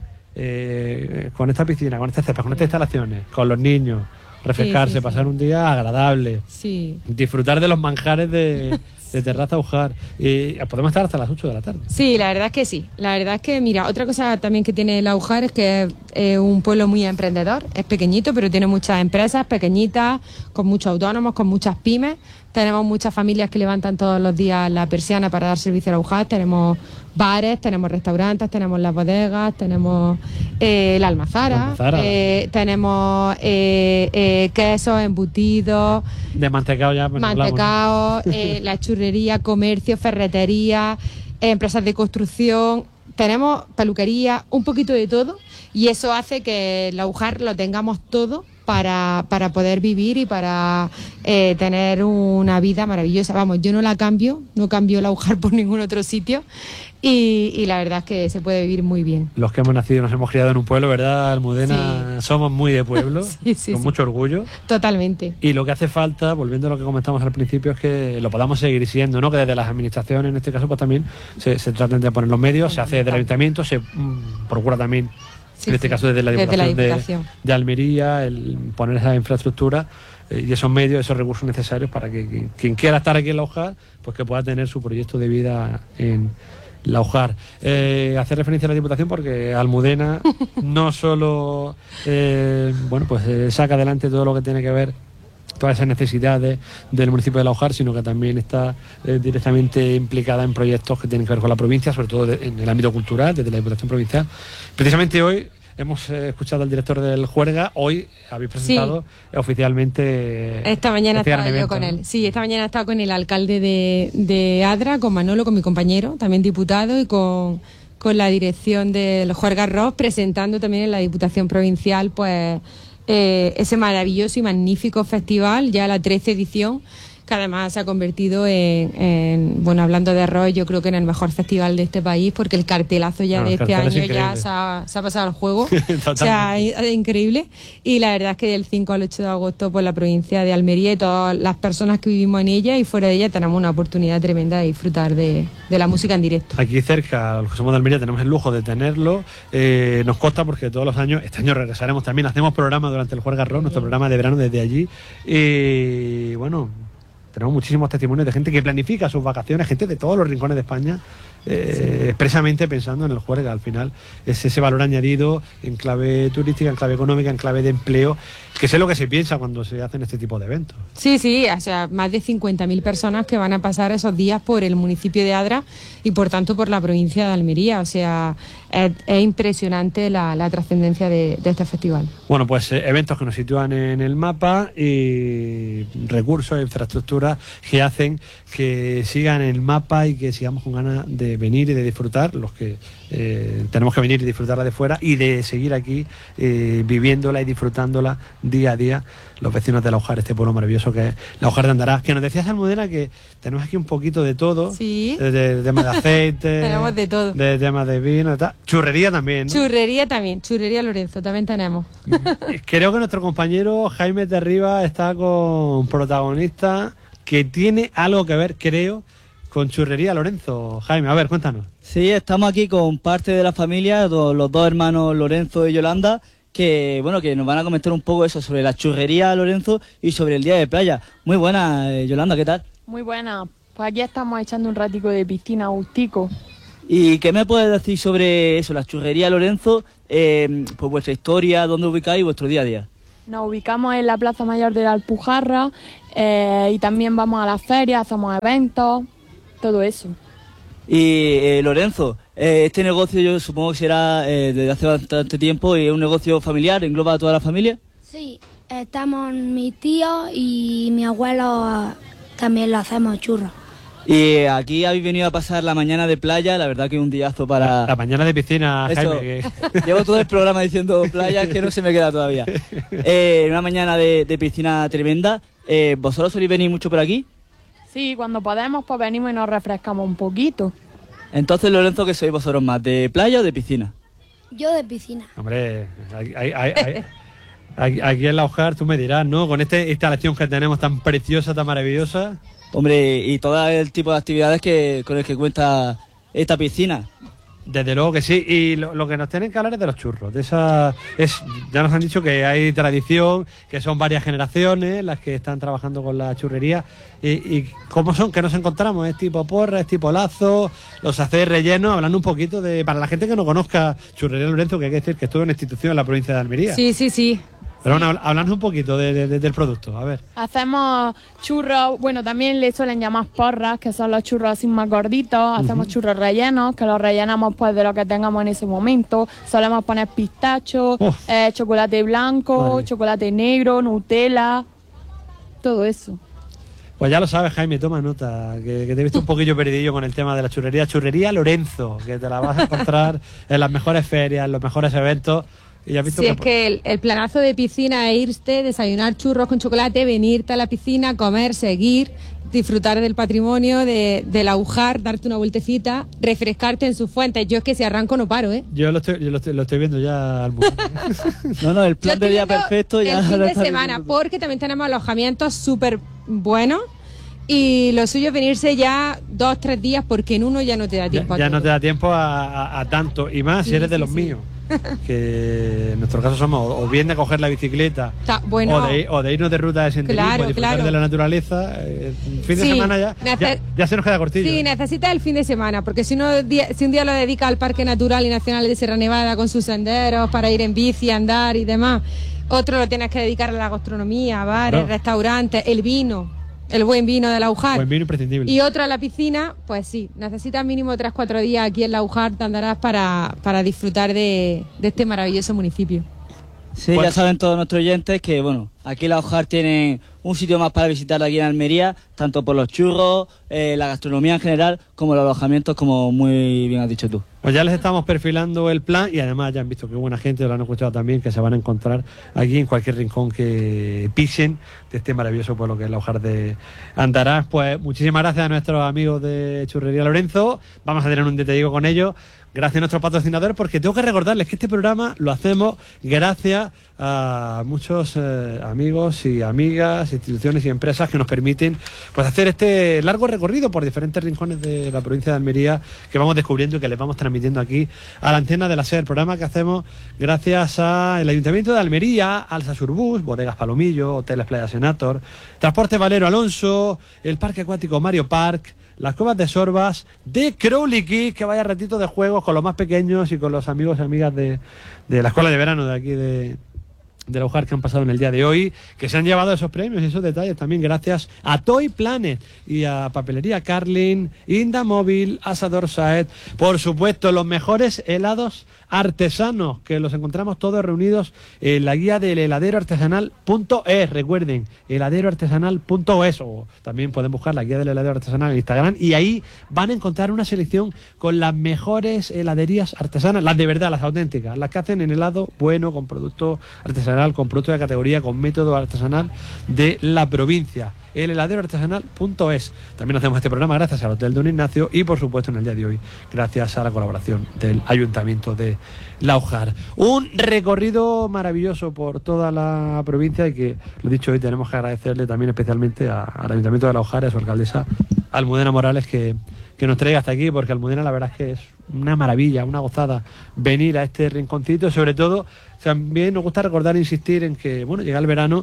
eh, con esta piscina, con este césped, con estas instalaciones, con los niños, refrescarse, Sí, sí, sí. pasar un día agradable, Sí. disfrutar de los manjares de, de Terraza Ujar, y podemos estar hasta las ocho de la tarde. Sí, la verdad es que sí. La verdad es que, mira, otra cosa también que tiene La Ujar es que es eh, un pueblo muy emprendedor. Es pequeñito, pero tiene muchas empresas pequeñitas, con muchos autónomos, con muchas pymes. Tenemos muchas familias que levantan todos los días la persiana para dar servicio a La Ujar. Tenemos bares, tenemos restaurantes, tenemos las bodegas, tenemos eh, la almazara, La almazara. eh, tenemos eh, eh, quesos, embutidos, De mantecao ya pues, hablamos, ¿no? mantecao, eh, la churrería, comercio, ferretería, eh, empresas de construcción, tenemos peluquería, un poquito de todo, y eso hace que La Ujar lo tengamos todo para, para poder vivir y para eh, tener una vida maravillosa. Vamos, yo no la cambio, no cambio La Ujar por ningún otro sitio, y, y la verdad es que se puede vivir muy bien. Los que hemos nacido y nos hemos criado en un pueblo, ¿verdad, Almudena? Somos muy de pueblo, Sí, sí, con sí. mucho orgullo. Totalmente. Y lo que hace falta, volviendo a lo que comentamos al principio, es que lo podamos seguir siendo, ¿no? Que desde las administraciones, en este caso, pues también se, se traten de poner los medios, se hace desde el ayuntamiento, se mm, procura también, Sí, en este sí. caso desde la Desde la Diputación, de- Diputación. De, Almería, el poner esa infraestructura eh, y esos medios, esos recursos necesarios para que quien, quien quiera estar aquí en La Ujar, pues que pueda tener su proyecto de vida en La Ujar. Eh, hacer referencia a la Diputación porque Almudena no solo eh, bueno pues eh, saca adelante todo lo que tiene que ver todas esas necesidades del municipio de La Ujar, sino que también está eh, directamente implicada en proyectos que tienen que ver con la provincia, sobre todo de- en el ámbito cultural, desde la Diputación Provincial. Precisamente hoy hemos eh, escuchado al director del Juerga, hoy habéis presentado eh, oficialmente Esta mañana este gran estaba yo evento, con ¿no? él. Sí, esta mañana he estado con el alcalde de, de Adra, con Manolo, con mi compañero, también diputado, y con, con la dirección del Juerga Rock, presentando también en la Diputación Provincial pues eh, ese maravilloso y magnífico festival, ya la trece edición, que además se ha convertido en, en, bueno, hablando de arroz, yo creo que en el mejor festival de este país, porque el cartelazo ya No, de el este cartel es año ya increíble. se ha, se ha pasado al juego. Totalmente. O sea, es increíble. Y la verdad es que del cinco al ocho de agosto, pues la provincia de Almería y todas las personas que vivimos en ella y fuera de ella tenemos una oportunidad tremenda de disfrutar de, de la música en directo. Aquí cerca, los que somos de Almería, tenemos el lujo de tenerlo. Eh, nos consta porque todos los años, este año regresaremos también, hacemos programa durante el Juerga Rock, nuestro programa de verano desde allí. Y bueno, tenemos muchísimos testimonios de gente que planifica sus vacaciones, gente de todos los rincones de España, eh, expresamente pensando en el Juerga. Al final es ese valor añadido en clave turística, en clave económica, en clave de empleo, que es lo que se piensa cuando se hacen este tipo de eventos. Sí, sí, o sea, más de cincuenta mil personas que van a pasar esos días por el municipio de Adra y por tanto por la provincia de Almería. O sea, es, es impresionante la, la trascendencia de, de este festival. Bueno, pues eh, eventos que nos sitúan en el mapa y recursos, infraestructuras que hacen que sigan el mapa y que sigamos con ganas de venir y de disfrutar los que eh, tenemos que venir y disfrutarla de fuera y de seguir aquí eh, viviéndola y disfrutándola día a día los vecinos de La Ujar, este pueblo maravilloso que es La Ujar de Andarás. Que nos decías, Almudena, que tenemos aquí un poquito de todo. Sí. De, de, de tema de aceite. Tenemos de todo. De temas de vino, de tal. Churrería también, ¿no? Churrería también, churrería Lorenzo, también tenemos. Creo que nuestro compañero Jaime de Arriba está con protagonista que tiene algo que ver, creo, con Churrería Lorenzo. Jaime, a ver, cuéntanos. Sí, estamos aquí con parte de la familia, do- los dos hermanos Lorenzo y Yolanda, que bueno, que nos van a comentar un poco eso sobre la Churrería Lorenzo y sobre el día de playa. Muy buena, eh, Yolanda, ¿qué tal? Muy buena, pues aquí estamos echando un ratico de piscina agustico. ¿Y qué me puedes decir sobre eso, la Churrería Lorenzo, eh, pues vuestra historia, dónde ubicáis y vuestro día a día? Nos ubicamos en la Plaza Mayor de la Alpujarra eh, y también vamos a las ferias, hacemos eventos, todo eso. Y eh, Lorenzo, eh, este negocio yo supongo que será eh, desde hace bastante tiempo y es un negocio familiar, engloba a toda la familia. Sí, estamos mi tío y mi abuelo, también lo hacemos churros. Y aquí habéis venido a pasar la mañana de playa, la verdad que es un diazo para... La mañana de piscina, Eso, Jaime. Que... Llevo todo el programa diciendo playa, que no se me queda todavía. Eh, una mañana de, de piscina tremenda. Eh, ¿Vosotros soléis venir mucho por aquí? Sí, cuando podemos pues venimos y nos refrescamos un poquito. Entonces, Lorenzo, ¿qué sois vosotros más, de playa o de piscina? Yo de piscina. Hombre, hay, hay, hay, hay, aquí, aquí en La Ujar tú me dirás, ¿no? Con esta instalación que tenemos tan preciosa, tan maravillosa. Hombre, y todo el tipo de actividades que con el que cuenta esta piscina. Desde luego que sí, y lo, lo que nos tienen que hablar es de los churros, de esa es ya nos han dicho que hay tradición, que son varias generaciones las que están trabajando con la churrería, y, y cómo son, que nos encontramos, es tipo porra, es tipo lazo, los hacéis rellenos, hablando un poquito de, para la gente que no conozca Churrería Lorenzo, que hay que decir que estuvo en institución en la provincia de Almería. Sí, sí, sí. Pero bueno, hablando un poquito de, de, de, del producto, a ver. Hacemos churros, bueno, también le suelen llamar porras, que son los churros así más gorditos. Hacemos Uh-huh. churros rellenos, que los rellenamos pues de lo que tengamos en ese momento. Solemos poner pistacho, eh, chocolate blanco, Madre. chocolate negro, Nutella, todo eso. Pues ya lo sabes, Jaime, toma nota, que, que te he visto un poquillo perdido con el tema de la churrería. Churrería Lorenzo, que te la vas a encontrar en las mejores ferias, en los mejores eventos. Y ya has visto Si que... es que el, el planazo de piscina es irte, desayunar churros con chocolate, venirte a la piscina, comer, seguir, disfrutar del patrimonio, de, de La Ujar, darte una vueltecita, refrescarte en sus fuentes. Yo es que si arranco no paro, ¿eh? Yo lo estoy, yo lo estoy, lo estoy viendo ya al mundo. No, no, el plan de día perfecto ya El fin lo de está semana, viendo. porque también tenemos alojamientos súper buenos y lo suyo es venirse ya dos, tres días porque en uno ya no te da Ya, tiempo. ya a no todo. te da tiempo a, a- a tanto, y más si Sí, eres de sí, los sí. míos. Que en nuestro caso somos o bien de coger la bicicleta Está bueno. o, de, o de irnos de ruta de senderismo, Claro, disfrutar claro. de la naturaleza. eh, el fin de Sí, semana ya, nece- ya, ya se nos queda cortillo. Sí, necesitas el fin de semana, porque si, uno día- si un día lo dedica al Parque Natural y Nacional de Sierra Nevada con sus senderos para ir en bici, andar y demás, otro lo tienes que dedicar a la gastronomía, bares, Claro. restaurantes, el vino, el buen vino de La Ujar. Buen vino imprescindible. Y otro a la piscina, pues sí, necesitas mínimo tres cuatro días aquí en La Ujar, te andarás para, para disfrutar de, de este maravilloso municipio. Sí, ya saben todos nuestros oyentes que, bueno, aquí La Ujar tiene un sitio más para visitar aquí en Almería, tanto por los churros, eh, la gastronomía en general, como los alojamientos, como muy bien has dicho tú. Pues ya les estamos perfilando el plan y además ya han visto que buena gente, lo han escuchado también, que se van a encontrar aquí en cualquier rincón que pisen de este maravilloso pueblo que es La Ujar de Andarás. Pues muchísimas gracias a nuestros amigos de Churrería Lorenzo, vamos a tener un detallito con ellos. Gracias a nuestros patrocinadores, porque tengo que recordarles que este programa lo hacemos gracias a muchos eh, amigos y amigas, instituciones y empresas que nos permiten pues hacer este largo recorrido por diferentes rincones de la provincia de Almería que vamos descubriendo y que les vamos transmitiendo aquí a la antena de la SER, el programa que hacemos gracias al Ayuntamiento de Almería, Alsa Surbus, Bodegas Palomillo, Hoteles Playa Senator, Transporte Valero Alonso, el Parque Acuático Mario Park, las Cuevas de Sorbas, de Crowley Kids, que vaya ratito de juegos con los más pequeños y con los amigos y amigas de, de la escuela de verano de aquí de, de Laujar que han pasado en el día de hoy, que se han llevado esos premios y esos detalles también gracias a Toy Planet y a Papelería Carlin, Indamóvil, Asador Saed, por supuesto los mejores helados artesanos, que los encontramos todos reunidos en la guía del heladero artesanal punto es. Recuerden, heladero artesanal punto es, o también pueden buscar la guía del heladero artesanal en Instagram, y ahí van a encontrar una selección con las mejores heladerías artesanas, las de verdad, las auténticas, las que hacen en helado bueno, con producto artesanal, con producto de categoría, con método artesanal de la provincia. El heladero artesanal punto es. También hacemos este programa gracias al Hotel Don Ignacio y, por supuesto, en el día de hoy, gracias a la colaboración del Ayuntamiento de Laujar. Un recorrido maravilloso por toda la provincia y que, lo dicho, hoy tenemos que agradecerle también especialmente a, al Ayuntamiento de Laujar y a su alcaldesa, Almudena Morales, que, que nos traiga hasta aquí, porque Almudena, la verdad es que es una maravilla, una gozada venir a este rinconcito. Sobre todo, también nos gusta recordar e insistir en que, bueno, llega el verano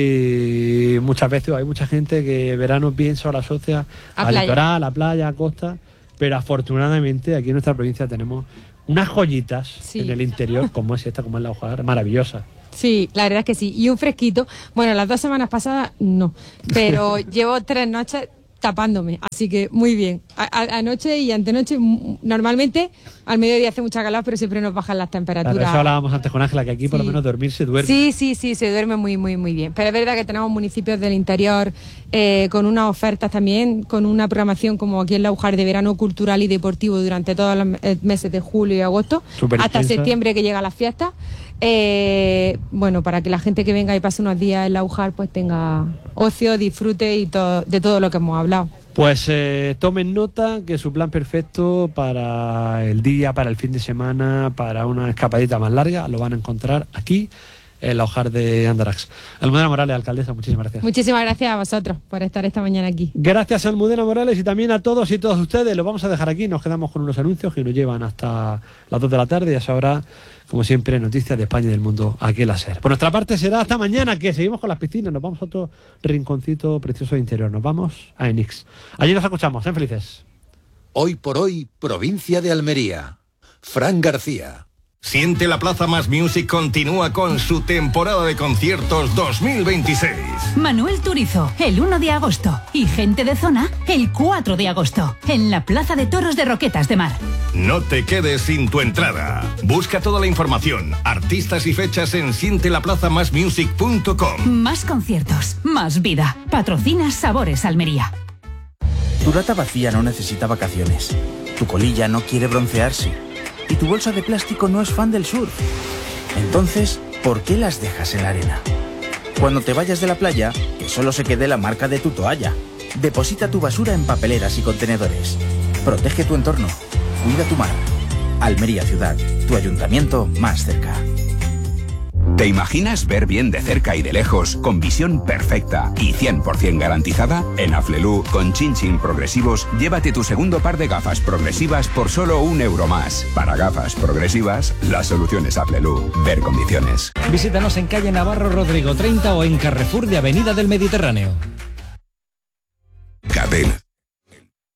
y muchas veces hay mucha gente que verano piensa o la asocia a, a litoral, a la playa, a costa, pero afortunadamente aquí en nuestra provincia tenemos unas joyitas sí. en el interior, como es esta, como es Laujar, maravillosa. Sí, la verdad es que sí. Y un fresquito. Bueno, las dos semanas pasadas no, pero llevo tres noches tapándome, así que muy bien. A, a, anoche y antenoche, normalmente al mediodía hace mucha calor, pero siempre nos bajan las temperaturas. Claro, eso hablábamos antes con Ángela, que aquí sí. por lo menos dormir se duerme. Sí, sí, sí, se duerme muy, muy, muy bien. Pero es verdad que tenemos municipios del interior eh, con unas ofertas también, con una programación como aquí en Laujar de verano cultural y deportivo durante todos los meses de julio y agosto, Super hasta intensa. septiembre, que llega las fiestas. Eh, bueno, para que la gente que venga y pase unos días en Laujar pues tenga ocio, disfrute y todo, de todo lo que hemos hablado. Pues eh, tomen nota que su plan perfecto para el día, para el fin de semana, para una escapadita más larga, lo van a encontrar aquí en Laujar de Andarax. Almudena Morales, alcaldesa, muchísimas gracias. Muchísimas gracias a vosotros por estar esta mañana aquí. Gracias a Almudena Morales y también a todos y todas ustedes. Lo vamos a dejar aquí, nos quedamos con unos anuncios que nos llevan hasta las dos de la tarde y a esa hora, como siempre, noticias de España y del mundo aquí en la SER. Por nuestra parte será hasta mañana, que seguimos con las piscinas, nos vamos a otro rinconcito precioso de interior, nos vamos a Enix. Allí nos escuchamos, sean felices. Hoy por hoy, provincia de Almería. Fran García. Siente la Plaza Más Music continúa con su temporada de conciertos dos mil veintiséis. Manuel Turizo, el uno de agosto. Y Gente de Zona, el cuatro de agosto. En la Plaza de Toros de Roquetas de Mar. No te quedes sin tu entrada. Busca toda la información, artistas y fechas en siente la plaza más music punto com. Más conciertos, más vida. Patrocina Sabores Almería. Tu lata vacía no necesita vacaciones. Tu colilla no quiere broncearse. Y tu bolsa de plástico no es fan del surf. Entonces, ¿por qué las dejas en la arena? Cuando te vayas de la playa, que solo se quede la marca de tu toalla. Deposita tu basura en papeleras y contenedores. Protege tu entorno. Cuida tu mar. Almería Ciudad, tu ayuntamiento más cerca. ¿Te imaginas ver bien de cerca y de lejos, con visión perfecta y cien por ciento garantizada? En Aflelu, con Chin Chin Progresivos, llévate tu segundo par de gafas progresivas por solo un euro más. Para gafas progresivas, la solución es Aflelu. Ver condiciones. Visítanos en calle Navarro Rodrigo treinta o en Carrefour de Avenida del Mediterráneo. Cadena